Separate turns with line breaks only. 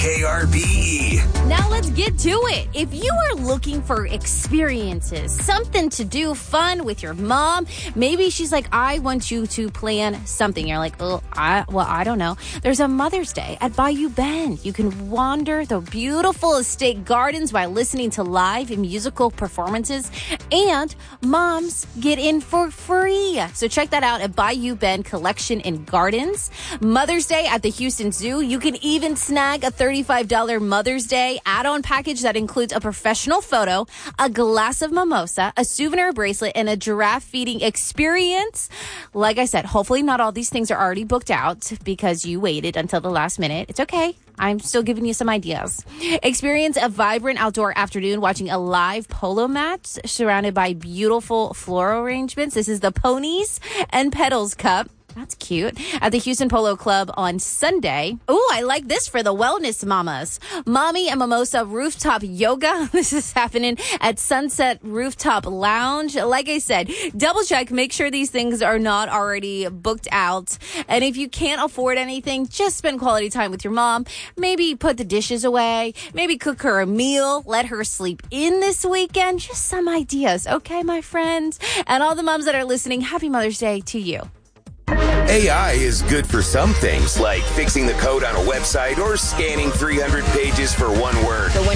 KRBE.
Now let's get to it. If you are looking for experiences, something to do fun with your mom, maybe she's like, I want you to plan something. You're like, I don't know. There's a Mother's Day at Bayou Bend. You can wander the beautiful estate gardens by listening to live and musical performances, and moms get in for free. So check that out at Bayou Bend Collection and Gardens. Mother's Day at the Houston Zoo. You can even snag a $35 Mother's Day add-on package that includes a professional photo, a glass of mimosa, a souvenir bracelet, and a giraffe feeding experience. Like I said, hopefully not all these things are already booked out because you waited until the last minute. It's okay. I'm still giving you some ideas. Experience a vibrant outdoor afternoon watching a live polo match surrounded by beautiful floral arrangements. This is the Ponies and Petals Cup. That's cute. At the Houston Polo Club on Sunday. Ooh, I like this for the wellness mamas. Mommy and Mimosa Rooftop Yoga. This is happening at Sunset Rooftop Lounge. Like I said, double check. Make sure these things are not already booked out. And if you can't afford anything, just spend quality time with your mom. Maybe put the dishes away. Maybe cook her a meal. Let her sleep in this weekend. Just some ideas. Okay, my friends? And all the moms that are listening, happy Mother's Day to you.
AI is good for some things, like fixing the code on a website or scanning 300 pages for one word.